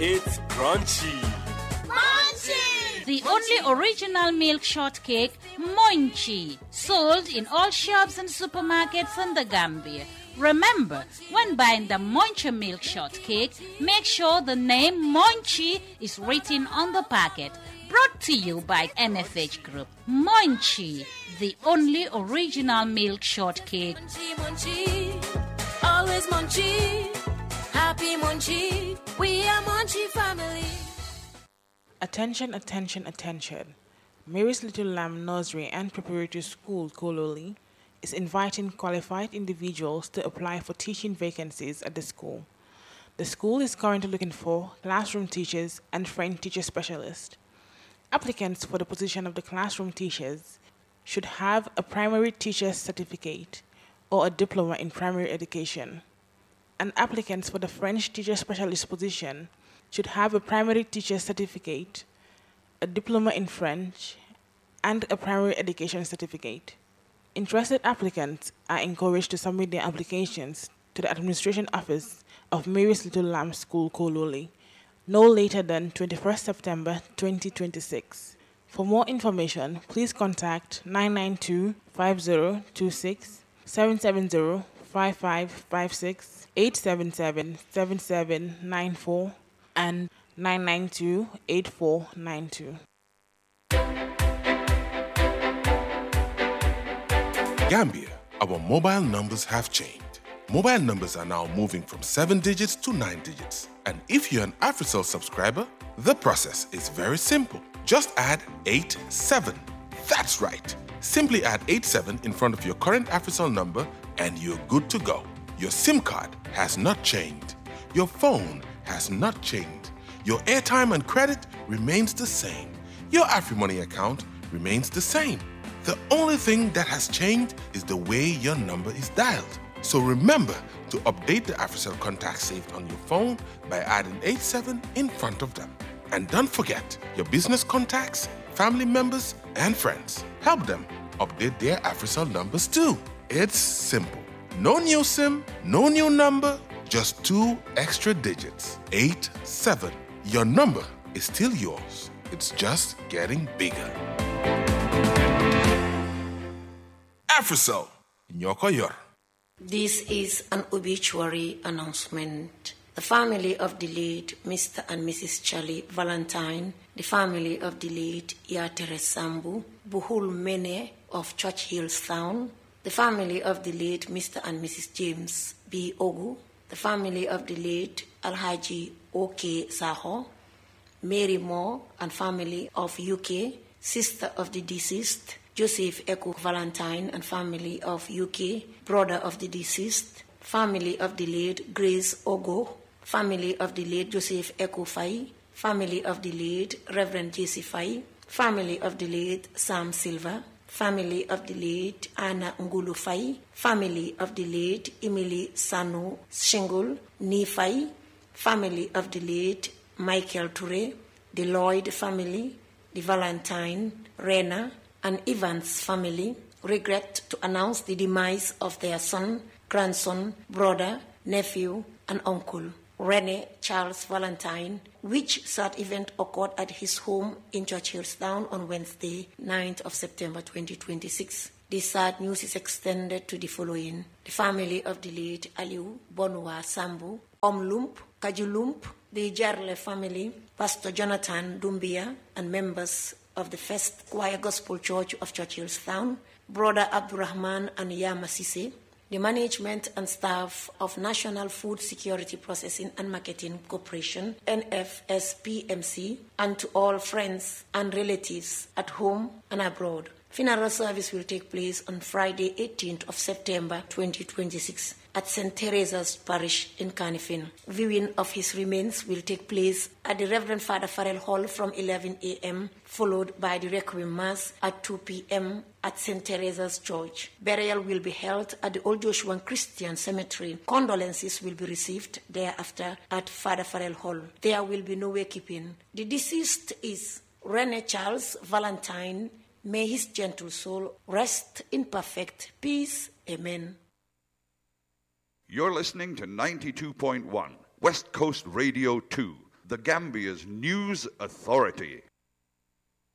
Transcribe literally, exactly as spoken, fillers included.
It's crunchy. Munchie! The only original milk shortcake, Munchie, sold in all shops and supermarkets in the Gambia. Remember, when buying the Munchie milk shortcake, make sure the name Munchie is written on the packet. Brought to you by N F H Group. Munchie, the only original milk shortcake. Munchie, Munchie, always Munchie. Happy Munchie, we are Munchie family. Attention, attention, attention. Mary's Little Lamb Nursery and Preparatory School, Kololi, is inviting qualified individuals to apply for teaching vacancies at the school. The school is currently looking for classroom teachers and French teacher specialists. Applicants for the position of the classroom teachers should have a primary teacher's certificate or a diploma in primary education. And applicants for the French teacher specialist position should have a primary teacher's certificate, a diploma in French, and a primary education certificate. Interested applicants are encouraged to submit their applications to the Administration Office of Mary's Little Lamb School, Kololi, no later than twenty-first September twenty twenty-six. For more information, please contact nine nine two, five zero two six, seven seven zero, five five five six, eight seven seven, seven seven nine four, and nine nine two, eight four nine two. Gambia, our mobile numbers have changed. Mobile numbers are now moving from seven digits to nine digits. And if you're an AfriCell subscriber, the process is very simple. Just add eight seven. That's right. Simply add eight seven in front of your current AfriCell number and you're good to go. Your SIM card has not changed. Your phone has not changed. Your airtime and credit remains the same. Your AfriMoney account remains the same. The only thing that has changed is the way your number is dialed. So remember to update the AfriCell contacts saved on your phone by adding eight seven in front of them. And don't forget your business contacts, family members, and friends. Help them update their AfriCell numbers too. It's simple. No new SIM, no new number, just two extra digits. eight seven. Your number is still yours. It's just getting bigger. AfriCell, Nyoko Yor. This is an obituary announcement. The family of the late Mister and Missus Charlie Valentine, the family of the late Yatere Sambu, Buhul Mene of Church Hills Town, the family of the late Mister and Missus James B. Ogu, the family of the late Alhaji O K Saho, Mary Moore and family of U K, sister of the deceased, Joseph Eku Valentine and family of U K, brother of the deceased, family of the late Grace Ogo, family of the late Joseph Eku Fai, family of the late Reverend J C Fai, family of the late Sam Silva, family of the late Anna Ngulu Fai, family of the late Emily Sanu Shingul Ni Fai, family of the late Michael Toure, the Lloyd family, the Valentine, Rena, and Evans family regret to announce the demise of their son, grandson, brother, nephew, and uncle, Rene Charles Valentine, which sad event occurred at his home in Churchillstown on Wednesday, ninth of September twenty twenty-six. This sad news is extended to the following: the family of the late Aliu Bonwa Sambu, Omlump, Kajulump, the Jarle family, Pastor Jonathan Dumbia, and members of the First Choir Gospel Church of Churchillstown, Brother Abdurrahman and Yama Sise, the management and staff of National Food Security Processing and Marketing Corporation, N F S P M C, and to all friends and relatives at home and abroad. Funeral service will take place on Friday, eighteenth of September twenty twenty-six at Saint Teresa's Parish in Carnifin. Viewing of his remains will take place at the Reverend Father Farrell Hall from eleven a.m., followed by the Requiem Mass at two p.m. at Saint Teresa's Church. Burial will be held at the Old Joshua Christian Cemetery. Condolences will be received thereafter at Father Farrell Hall. There will be no wakekeeping. The deceased is Rene Charles Valentine. May his gentle soul rest in perfect peace. Amen. You're listening to ninety-two point one West Coast Radio two, the Gambia's news authority.